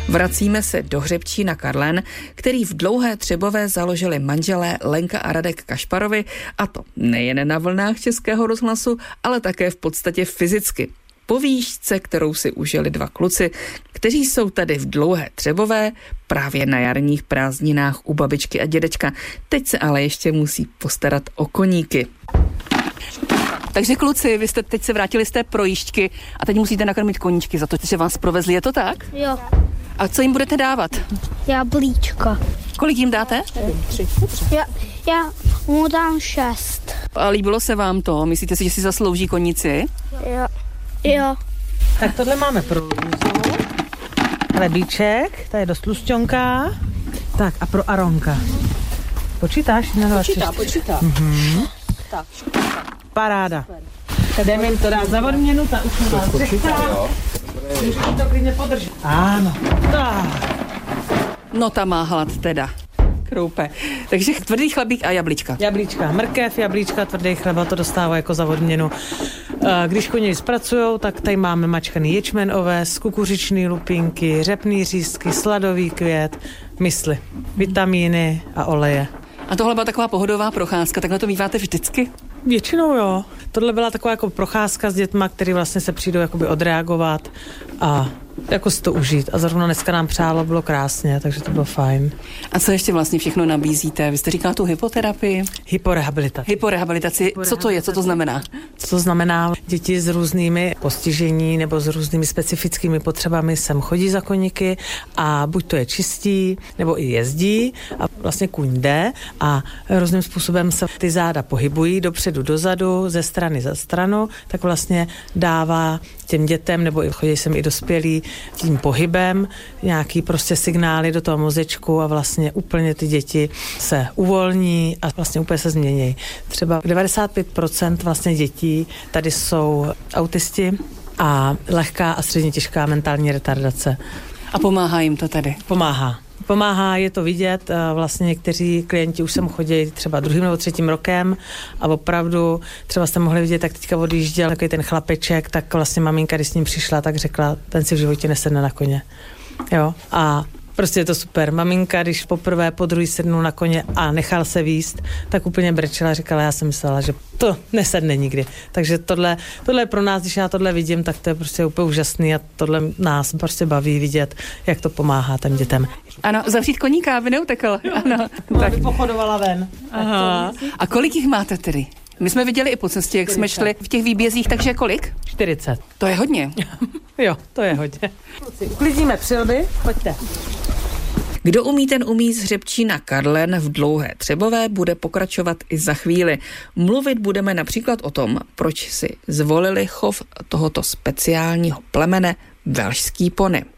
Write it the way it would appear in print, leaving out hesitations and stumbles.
Vracíme se do Hřebčí na Karlen, který v Dlouhé Třebové založili manželé Lenka a Radek Kašparovi, a to nejen na vlnách Českého rozhlasu, ale také v podstatě fyzicky. Po výšce, kterou si užili dva kluci, kteří jsou tady v Dlouhé Třebové právě na jarních prázdninách u babičky a dědečka. Teď se ale ještě musí postarat o koníky. Takže kluci, vy jste teď se vrátili z té projížďky a teď musíte nakrmit koníčky za to, že vás provezli, je to tak? Jo. A co jim budete dávat? Jablíčka. Kolik jim dáte? 3. Já mu dám 6. A líbilo se vám to? Myslíte si, že si zaslouží koníci? Jo. Tak tohle máme pro Luzu. Chlebíček, ta je dost tlusťonká. Tak a pro Aronka. Počítáš? Počítá. Tak. Paráda. Jdeme jim to dát za odměnu, ta už má řechtá. Už to klidně podrží. Ano. No ta má hlad teda. Kroupe. Takže tvrdý chlebík a jablíčka. Jablíčka, mrkev, jablíčka, tvrdý chleba, to dostává jako za odměnu. Když koně zpracujou, tak tady máme mačkaný ječmen oves, kukuřičný lupinky, řepný řízky, sladový květ, mysli, vitamíny a oleje. A tohle byla taková pohodová procházka, takhle to míváte vždycky? Většinou jo. Tohle byla taková jako procházka s dětma, který vlastně se přijdou jakoby odreagovat a jako si to užít. A zrovna dneska nám přálo, bylo krásně, takže to bylo fajn. A co ještě vlastně všechno nabízíte? Vy jste říkala tu hypoterapii? Hyporehabilitaci. Co to je? Co to znamená? Co to znamená? Děti s různými postižení nebo s různými specifickými potřebami sem chodí za koníky a buď to je čistí, nebo i jezdí a vlastně kůň jde a různým způsobem se ty záda pohybují dopředu, dozadu, ze strany za stranu, tak vlastně dává těm dětem, nebo chodí sem i dospělí, tím pohybem nějaký prostě signály do toho mozečku a vlastně úplně ty děti se uvolní a vlastně úplně se změní. Třeba 95% vlastně dětí tady jsou autisti a lehká a středně těžká mentální retardace. A pomáhá jim to tady? Pomáhá, je to vidět, vlastně někteří klienti už sem chodí třeba 2. nebo 3. rokem a opravdu třeba jste mohli vidět, jak teďka odjížděl takový ten chlapeček, tak vlastně maminka, když s ním přišla, tak řekla, ten si v životě nesedne na koně. Jo, a prostě je to super. Maminka, když poprvé, po druhý sednul na koně a nechal se víst, tak úplně brečela, říkala, já jsem myslela, že to nesedne nikdy. Takže tohle je pro nás, když já tohle vidím, tak to je prostě úplně úžasný a tohle nás prostě baví vidět, jak to pomáhá těm dětem. Ano, zavřít koníka, aby neutekl. Ano. Tak by pochodovala ven. Aha. A kolik jich máte tedy? My jsme viděli i po cestě, jak 40. jsme šli v těch výbězích, takže kolik? 40. To je hodně. Jo, to je hodně. Uklidíme přilby, pojďte. Kdo umí, ten umí z Hřebčí na Karlen v Dlouhé Třebové bude pokračovat i za chvíli. Mluvit budeme například o tom, proč si zvolili chov tohoto speciálního plemene velšský pony.